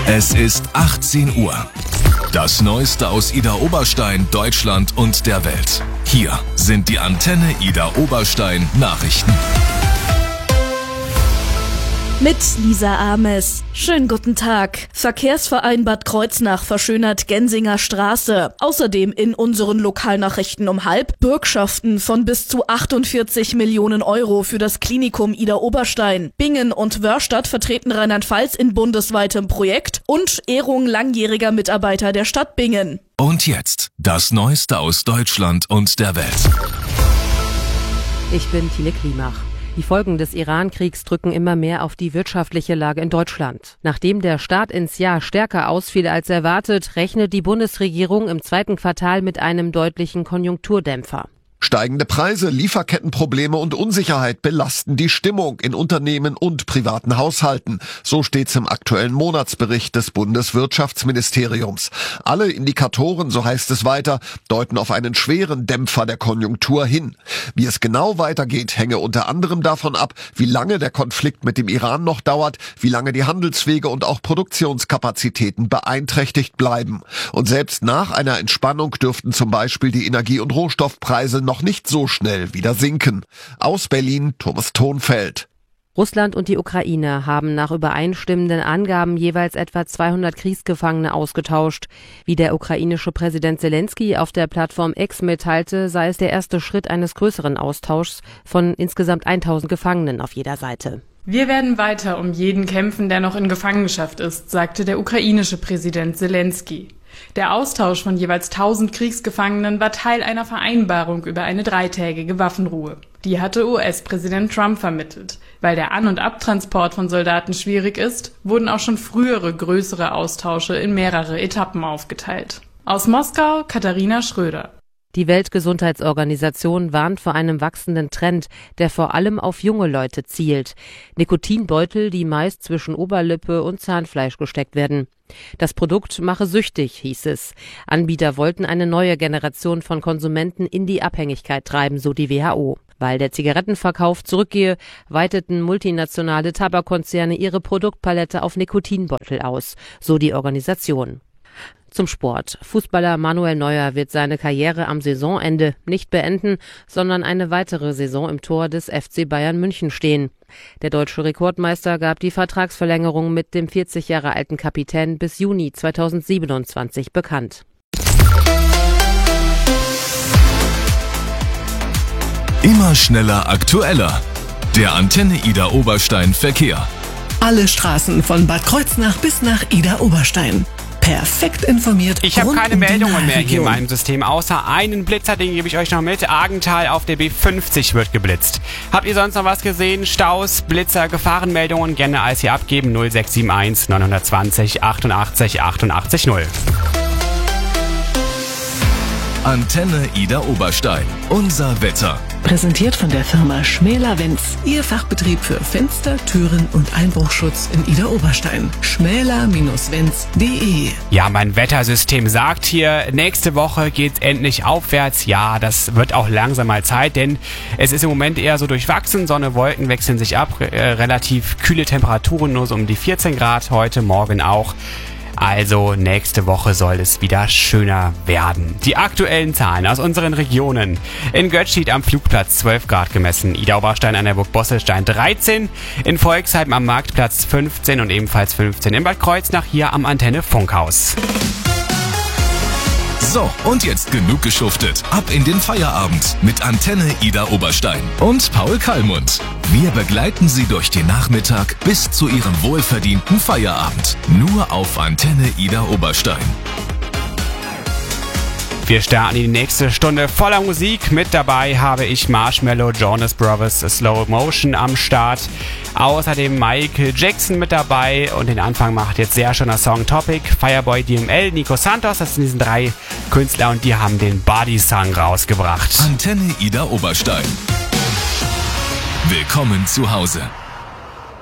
Es ist 18 Uhr. Das Neueste aus Idar Oberstein, Deutschland und der Welt. Hier sind die Antenne Idar Oberstein Nachrichten. Mit Lisa Ames. Schönen guten Tag. Verkehrsverein Bad Kreuznach verschönert Gensinger Straße. Außerdem in unseren Lokalnachrichten um 12:30 Bürgschaften von bis zu 48 Millionen Euro für das Klinikum Idar Oberstein. Bingen und Wörstadt vertreten Rheinland-Pfalz in bundesweitem Projekt und Ehrung langjähriger Mitarbeiter der Stadt Bingen. Und jetzt das Neueste aus Deutschland und der Welt. Ich bin Tine Klimach. Die Folgen des Iran-Kriegs drücken immer mehr auf die wirtschaftliche Lage in Deutschland. Nachdem der Start ins Jahr stärker ausfiel als erwartet, rechnet die Bundesregierung im zweiten Quartal mit einem deutlichen Konjunkturdämpfer. Steigende Preise, Lieferkettenprobleme und Unsicherheit belasten die Stimmung in Unternehmen und privaten Haushalten. So steht's im aktuellen Monatsbericht des Bundeswirtschaftsministeriums. Alle Indikatoren, so heißt es weiter, deuten auf einen schweren Dämpfer der Konjunktur hin. Wie es genau weitergeht, hänge unter anderem davon ab, wie lange der Konflikt mit dem Iran noch dauert, wie lange die Handelswege und auch Produktionskapazitäten beeinträchtigt bleiben. Und selbst nach einer Entspannung dürften zum Beispiel die Energie- und Rohstoffpreise noch nicht so schnell wieder sinken. Aus Berlin, Thomas Thonfeld. Russland und die Ukraine haben nach übereinstimmenden Angaben jeweils etwa 200 Kriegsgefangene ausgetauscht. Wie der ukrainische Präsident Zelensky auf der Plattform X mitteilte, sei es der erste Schritt eines größeren Austauschs von insgesamt 1000 Gefangenen auf jeder Seite. Wir werden weiter um jeden kämpfen, der noch in Gefangenschaft ist, sagte der ukrainische Präsident Zelensky. Der Austausch von jeweils 1000 Kriegsgefangenen war Teil einer Vereinbarung über eine 3-tägige Waffenruhe. Die hatte US-Präsident Trump vermittelt. Weil der An- und Abtransport von Soldaten schwierig ist, wurden auch schon frühere größere Austausche in mehrere Etappen aufgeteilt. Aus Moskau, Katharina Schröder. Die Weltgesundheitsorganisation warnt vor einem wachsenden Trend, der vor allem auf junge Leute zielt. Nikotinbeutel, die meist zwischen Oberlippe und Zahnfleisch gesteckt werden. Das Produkt mache süchtig, hieß es. Anbieter wollten eine neue Generation von Konsumenten in die Abhängigkeit treiben, so die WHO. Weil der Zigarettenverkauf zurückgehe, weiteten multinationale Tabakkonzerne ihre Produktpalette auf Nikotinbeutel aus, so die Organisation. Zum Sport. Fußballer Manuel Neuer wird seine Karriere am Saisonende nicht beenden, sondern eine weitere Saison im Tor des FC Bayern München stehen. Der deutsche Rekordmeister gab die Vertragsverlängerung mit dem 40 Jahre alten Kapitän bis Juni 2027 bekannt. Immer schneller, aktueller. Der Antenne Idar Oberstein Verkehr. Alle Straßen von Bad Kreuznach bis nach Idar Oberstein. Perfekt informiert. Ich habe keine Meldungen mehr hier in meinem System, außer einen Blitzer, den gebe ich euch noch mit. Argenthal auf der B50 wird geblitzt. Habt ihr sonst noch was gesehen? Staus, Blitzer, Gefahrenmeldungen? Gerne als hier abgeben. 0671 920 88 88 0. Antenne Idar Oberstein. Unser Wetter. Präsentiert von der Firma Schmäler-Wenz. Ihr Fachbetrieb für Fenster, Türen und Einbruchschutz in Idar Oberstein. schmäler-wenz.de. Ja, mein Wettersystem sagt hier, nächste Woche geht's endlich aufwärts. Ja, das wird auch langsam mal Zeit, denn es ist im Moment eher so durchwachsen. Sonne, Wolken wechseln sich ab. Relativ kühle Temperaturen, nur so um die 14 Grad. Heute, morgen auch. Also nächste Woche soll es wieder schöner werden. Die aktuellen Zahlen aus unseren Regionen. In Götzschied am Flugplatz 12 Grad gemessen, Idar Oberstein an der Burg Bosselstein 13, in Volksheim am Marktplatz 15 und ebenfalls 15 in Bad Kreuznach hier am Antenne Funkhaus. So, und jetzt genug geschuftet. Ab in den Feierabend mit Antenne Idar Oberstein und Paul Kallmund. Wir begleiten Sie durch den Nachmittag bis zu Ihrem wohlverdienten Feierabend. Nur auf Antenne Idar Oberstein. Wir starten in die nächste Stunde voller Musik. Mit dabei habe ich Marshmello, Jonas Brothers, Slow Motion am Start. Außerdem Michael Jackson mit dabei und den Anfang macht jetzt sehr schöner Song Topic. Fireboy DML, Nico Santos, das sind diese 3 Künstler und die haben den Body-Song rausgebracht. Antenne Idar Oberstein. Willkommen zu Hause.